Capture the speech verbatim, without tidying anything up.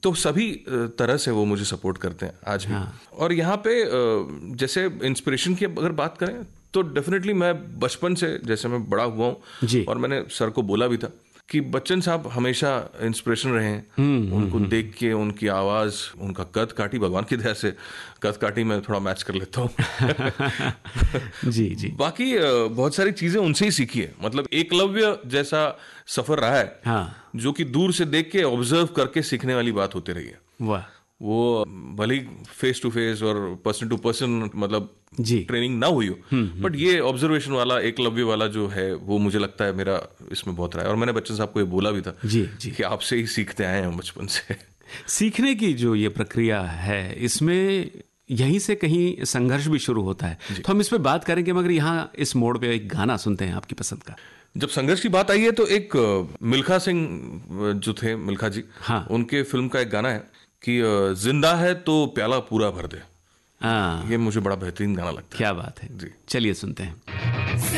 तो सभी तरह से वो मुझे सपोर्ट करते हैं आज भी। हाँ। और यहाँ पे जैसे इंस्पिरेशन की अगर बात करें तो डेफिनेटली मैं बचपन से, जैसे मैं बड़ा हुआ हूँ और मैंने सर को बोला भी था कि बच्चन साहब हमेशा इंस्पिरेशन रहे हैं। उनको देख के, उनकी आवाज़, उनका कद काठी, भगवान की दया से कद काठी मैं थोड़ा मैच कर लेता हूँ। जी जी। बाकी बहुत सारी चीज़ें उनसे ही सीखी है। मतलब एकलव्य जैसा सफ़र रहा है। हाँ। जो कि दूर से देख के ऑब्जर्व करके सीखने वाली बात होती रही है। वाह। वो भले फेस टू फेस और पर्सन टू पर्सन मतलब जी ट्रेनिंग ना हुई हो, बट ये ऑब्जर्वेशन वाला, एकलव्य वाला जो है वो मुझे लगता है मेरा इसमें बहुत रहा है। और मैंने बच्चन साहब को ये बोला भी था जी, जी। कि आपसे ही सीखते आए हैं बचपन से। सीखने की जो ये प्रक्रिया है, इसमें यहीं से कहीं संघर्ष भी शुरू होता है, तो हम इस पे बात करेंगे, मगर यहाँ इस मोड़ पे एक गाना सुनते हैं आपकी पसंद का। जब संघर्ष की बात आई है तो एक मिल्खा सिंह जो थे, मिल्खा जी, हाँ, उनके फिल्म का एक गाना है कि जिंदा है तो प्याला पूरा भर दे। हाँ, ये मुझे बड़ा बेहतरीन गाना लगता है। क्या बात है जी। चलिए सुनते हैं।